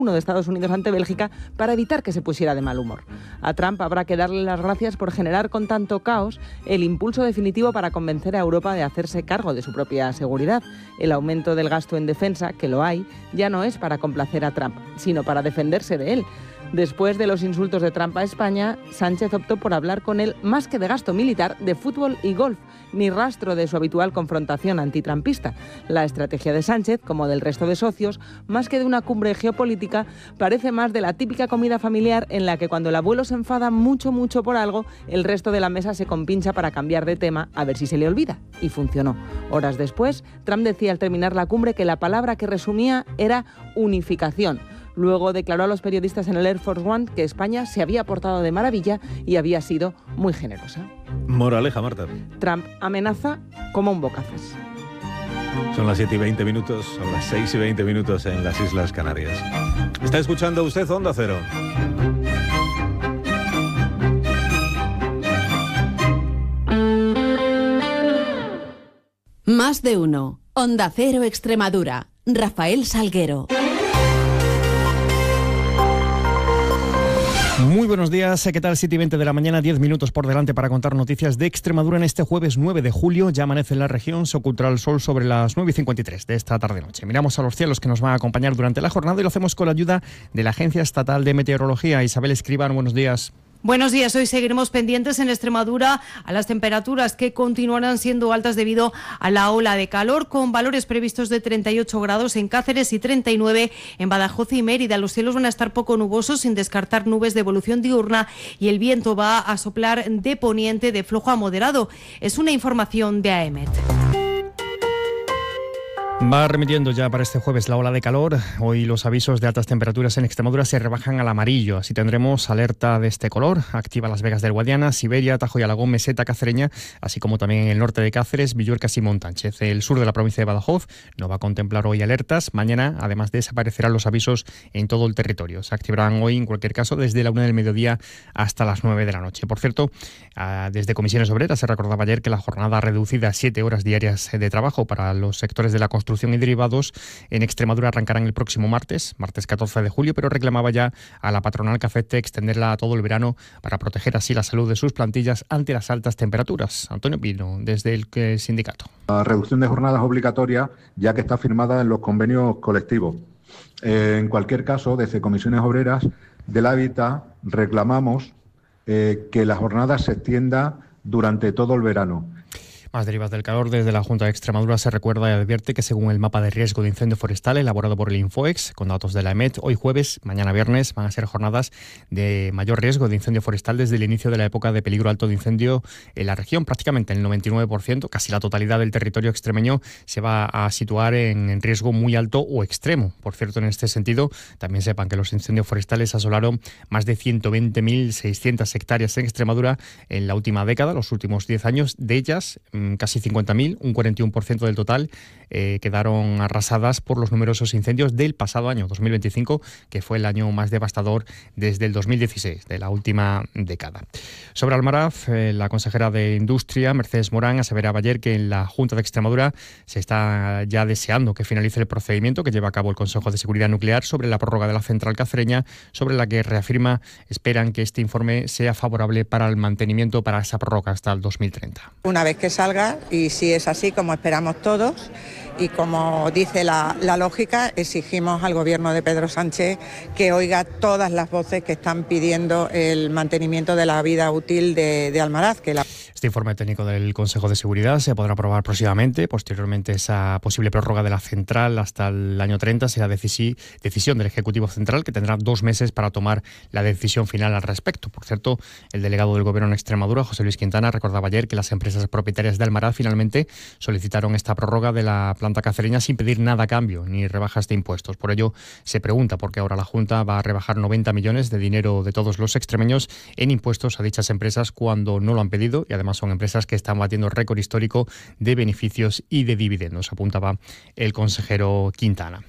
de Estados Unidos ante Bélgica para evitar que se pusiera de mal humor. A Trump habrá que darle las gracias por generar con tanto caos el impulso definitivo para convencer a Europa de hacerse cargo de su propia seguridad. El aumento del gasto en defensa, que lo hay, ya no es para complacer a Trump, sino para defenderse de él. Después de los insultos de Trump a España, Sánchez optó por hablar con él más que de gasto militar, de fútbol y golf, ni rastro de su habitual confrontación antitrumpista. La estrategia de Sánchez, como del resto de socios, más que de una cumbre geopolítica, parece más de la típica comida familiar en la que cuando el abuelo se enfada mucho por algo, el resto de la mesa se compincha para cambiar de tema a ver si se le olvida. Y funcionó. Horas después, Trump decía al terminar la cumbre que la palabra que resumía era unificación. Luego declaró a los periodistas en el Air Force One que España se había portado de maravilla y había sido muy generosa. Moraleja, Marta. Trump amenaza como un bocazas. Son las 7:20, son las 6:20 en las Islas Canarias. ¿Está escuchando usted Onda Cero? Más de uno. Onda Cero Extremadura. Rafael Salguero. Muy buenos días, ¿qué tal? 7:20 de la mañana, 10 minutos por delante para contar noticias de Extremadura en este jueves 9 de julio. Ya amanece en la región, se ocultará el sol sobre las 9:53 de esta tarde-noche. Miramos a los cielos que nos van a acompañar durante la jornada y lo hacemos con la ayuda de la Agencia Estatal de Meteorología. Isabel Escribán, buenos días. Buenos días, hoy seguiremos pendientes en Extremadura a las temperaturas que continuarán siendo altas debido a la ola de calor, con valores previstos de 38 grados en Cáceres y 39 en Badajoz y Mérida. Los cielos van a estar poco nubosos, sin descartar nubes de evolución diurna, y el viento va a soplar de poniente de flojo a moderado. Es una información de AEMET. Va remitiendo ya para este jueves la ola de calor. Hoy los avisos de altas temperaturas en Extremadura se rebajan al amarillo. Así tendremos alerta de este color. Activa Las Vegas del Guadiana, Siberia, Tajo y Alagón, Meseta Cacereña, así como también en el norte de Cáceres, Villuercas y Montánchez. El sur de la provincia de Badajoz no va a contemplar hoy alertas. Mañana, además, desaparecerán los avisos en todo el territorio. Se activarán hoy, en cualquier caso, desde la 1 del mediodía hasta las 9 de la noche. Por cierto, desde Comisiones Obreras se recordaba ayer que la jornada reducida a 7 horas diarias de trabajo para los sectores de la construcción y derivados en Extremadura arrancarán el próximo martes 14 de julio, pero reclamaba ya a la patronal que afecte extenderla a todo el verano para proteger así la salud de sus plantillas ante las altas temperaturas. Antonio Pino, desde el sindicato. La reducción de jornadas obligatoria, ya que está firmada en los convenios colectivos. En cualquier caso, desde Comisiones Obreras del Hábitat reclamamos que la jornada se extienda durante todo el verano. Más derivas del calor. Desde la Junta de Extremadura se recuerda y advierte que según el mapa de riesgo de incendio forestal elaborado por el Infoex, con datos de la EMET, hoy jueves, mañana viernes, van a ser jornadas de mayor riesgo de incendio forestal desde el inicio de la época de peligro alto de incendio en la región. Prácticamente el 99%, casi la totalidad del territorio extremeño, se va a situar en riesgo muy alto o extremo. Por cierto, en este sentido, también sepan que los incendios forestales asolaron más de 120.600 hectáreas en Extremadura en la última década, los últimos 10 años. De ellas, casi 50.000, un 41% del total, quedaron arrasadas por los numerosos incendios del pasado año 2025, que fue el año más devastador desde el 2016, de la última década. Sobre Almaraz, la consejera de Industria, Mercedes Morán, aseveraba ayer que en la Junta de Extremadura se está ya deseando que finalice el procedimiento que lleva a cabo el Consejo de Seguridad Nuclear sobre la prórroga de la central cacereña, sobre la que reafirma esperan que este informe sea favorable para el mantenimiento para esa prórroga hasta el 2030. Una vez que salga, y si es así como esperamos todos y como dice la lógica, exigimos al gobierno de Pedro Sánchez que oiga todas las voces que están pidiendo el mantenimiento de la vida útil de Almaraz. Este informe técnico del Consejo de Seguridad se podrá aprobar próximamente. Posteriormente, esa posible prórroga de la central hasta el año 30 será decisión del Ejecutivo Central, que tendrá 2 meses para tomar la decisión final al respecto. Por cierto, el delegado del Gobierno en Extremadura, José Luis Quintana, recordaba ayer que las empresas propietarias de Almaraz finalmente solicitaron esta prórroga de la planta cacereña sin pedir nada a cambio, ni rebajas de impuestos. Por ello, se pregunta por qué ahora la Junta va a rebajar 90 millones de dinero de todos los extremeños en impuestos a dichas empresas cuando no lo han pedido, y además son empresas que están batiendo récord histórico de beneficios y de dividendos, apuntaba el consejero Quintana.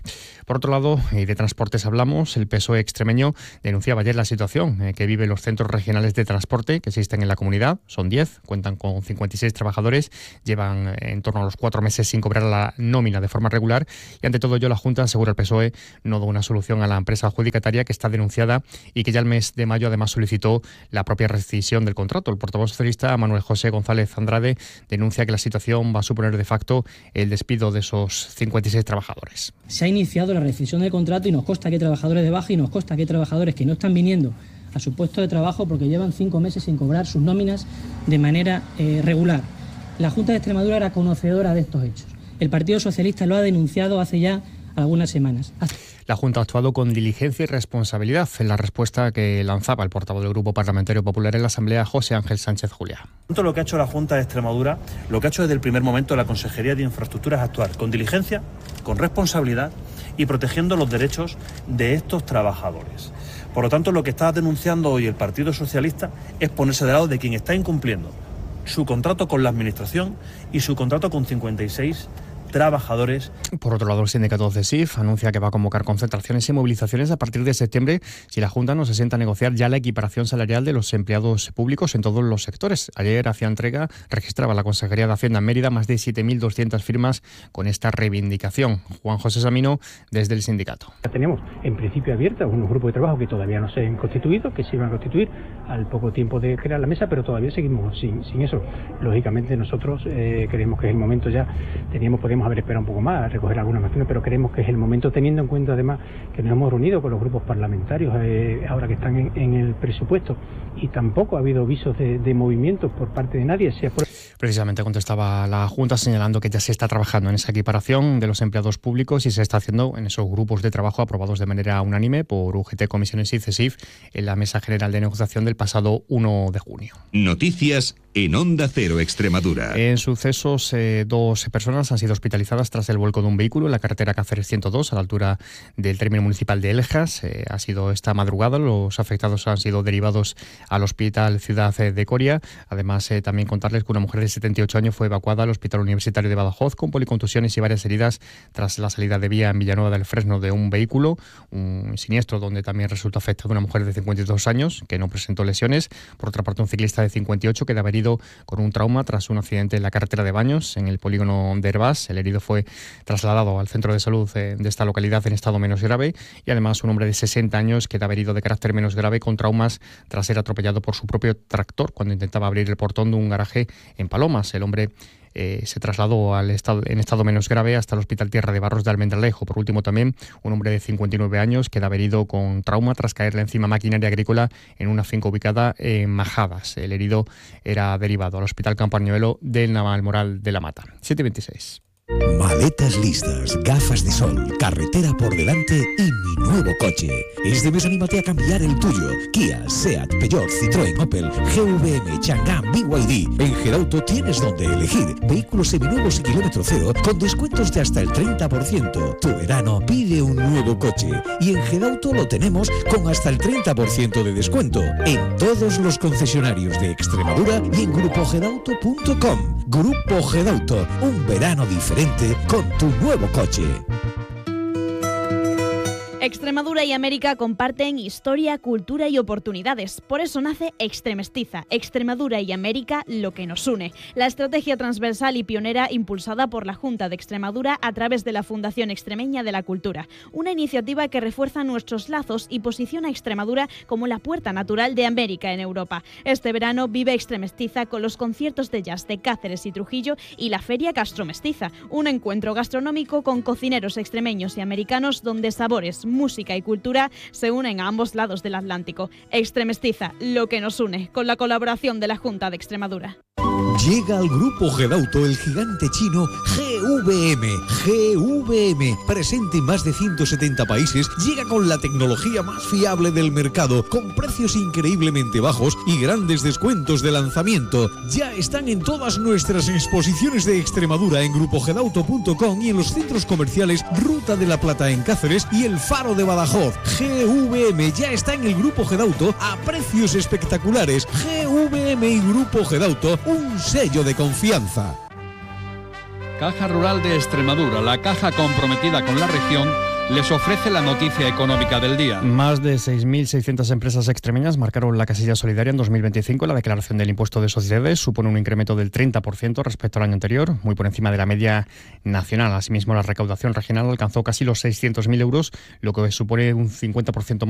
Por otro lado, y de transportes hablamos, el PSOE extremeño denunciaba ayer la situación que viven los centros regionales de transporte que existen en la comunidad. Son 10, cuentan con 56 trabajadores, llevan en torno a los 4 meses sin cobrar la nómina de forma regular y ante todo ello la Junta, asegura el PSOE, no da una solución a la empresa adjudicataria que está denunciada y que ya el mes de mayo además solicitó la propia rescisión del contrato. El portavoz socialista Manuel José González Andrade denuncia que la situación va a suponer de facto el despido de esos 56 trabajadores. Se ha iniciado la rescisión del contrato y nos consta que hay trabajadores de baja y nos consta que hay trabajadores que no están viniendo a su puesto de trabajo porque llevan 5 meses sin cobrar sus nóminas de manera regular. La Junta de Extremadura era conocedora de estos hechos. El Partido Socialista lo ha denunciado hace ya algunas semanas. La Junta ha actuado con diligencia y responsabilidad en la respuesta que lanzaba el portavoz del Grupo Parlamentario Popular en la Asamblea, José Ángel Sánchez Juliá. Lo que ha hecho la Junta de Extremadura, lo que ha hecho desde el primer momento la Consejería de Infraestructuras es actuar con diligencia, con responsabilidad y protegiendo los derechos de estos trabajadores. Por lo tanto, lo que está denunciando hoy el Partido Socialista es ponerse del lado de quien está incumpliendo su contrato con la Administración y su contrato con 56 trabajadores. Por otro lado, el sindicato CESIF anuncia que va a convocar concentraciones y movilizaciones a partir de septiembre si la Junta no se sienta a negociar ya la equiparación salarial de los empleados públicos en todos los sectores. Ayer registraba la Consejería de Hacienda en Mérida más de 7.200 firmas con esta reivindicación. Juan José Samino, desde el sindicato. Tenemos en principio abierta unos grupos de trabajo que todavía no se han constituido, que se iban a constituir al poco tiempo de crear la mesa, pero todavía seguimos sin eso. Lógicamente nosotros creemos que es el momento ya, podríamos haber esperado un poco más, a recoger algunas cuestiones, pero creemos que es el momento, teniendo en cuenta además que nos hemos reunido con los grupos parlamentarios ahora que están en el presupuesto y tampoco ha habido visos de movimientos por parte de nadie. Precisamente contestaba la Junta señalando que ya se está trabajando en esa equiparación de los empleados públicos y se está haciendo en esos grupos de trabajo aprobados de manera unánime por UGT, Comisiones y CESIF en la Mesa General de Negociación del pasado 1 de junio. Noticias en Onda Cero Extremadura. En sucesos, 2 personas han sido hospitalizadas tras el vuelco de un vehículo en la carretera Cáceres 102 a la altura del término municipal de Eljas. Ha sido esta madrugada. Los afectados han sido derivados al Hospital Ciudad de Coria. Además, también contarles que una mujer de 78 años fue evacuada al Hospital Universitario de Badajoz con policontusiones y varias heridas tras la salida de vía en Villanueva del Fresno de un vehículo. Un siniestro donde también resultó afectada una mujer de 52 años que no presentó lesiones. Por otra parte, un ciclista de 58 quedaba herido con un trauma tras un accidente en la carretera de Baños, en el polígono de Herbás. El herido fue trasladado al centro de salud de esta localidad en estado menos grave y además un hombre de 60 años quedaba herido de carácter menos grave con traumas tras ser atropellado por su propio tractor cuando intentaba abrir el portón de un garaje en Palomas. El hombre se trasladó en estado menos grave hasta el Hospital Tierra de Barros de Almendralejo. Por último, también un hombre de 59 años quedaba herido con trauma tras caerle encima maquinaria agrícola en una finca ubicada en Majadas. El herido era derivado al Hospital Campo Arñuelo del Navalmoral de la Mata. 7:26. Maletas listas, gafas de sol, carretera por delante y mi nuevo coche. Este mes anímate a cambiar el tuyo. Kia, Seat, Peugeot, Citroën, Opel, GVM, Chang'an, BYD. En Gedauto tienes donde elegir. Vehículos seminuevos y kilómetro cero con descuentos de hasta el 30%. Tu verano pide un nuevo coche. Y en Gedauto lo tenemos con hasta el 30% de descuento. En todos los concesionarios de Extremadura y en grupogedauto.com. Grupo Gedauto, un verano diferente con tu nuevo coche. Extremadura y América comparten historia, cultura y oportunidades. Por eso nace Extremestiza, Extremadura y América, lo que nos une. La estrategia transversal y pionera impulsada por la Junta de Extremadura a través de la Fundación Extremeña de la Cultura. Una iniciativa que refuerza nuestros lazos y posiciona a Extremadura como la puerta natural de América en Europa. Este verano vive Extremestiza con los conciertos de jazz de Cáceres y Trujillo y la Feria Gastromestiza, un encuentro gastronómico con cocineros extremeños y americanos donde sabores, música y cultura se unen a ambos lados del Atlántico. Extremestiza, lo que nos une, con la colaboración de la Junta de Extremadura. Llega al Grupo Gedauto el gigante chino GVM. GVM, presente en más de 170 países, llega con la tecnología más fiable del mercado, con precios increíblemente bajos y grandes descuentos de lanzamiento. Ya están en todas nuestras exposiciones de Extremadura en grupogedauto.com y en los centros comerciales Ruta de la Plata en Cáceres y el Faro de Badajoz. GVM ya está en el Grupo Gedauto a precios espectaculares. GVM y Grupo Gedauto, un sello de confianza. Caja Rural de Extremadura, la caja comprometida con la región, les ofrece la noticia económica del día. Más de 6.600 empresas extremeñas marcaron la casilla solidaria en 2025 en la declaración del impuesto de sociedades. Supone un incremento del 30% respecto al año anterior, muy por encima de la media nacional. Asimismo, la recaudación regional alcanzó casi los 600.000 euros, lo que supone un 50% más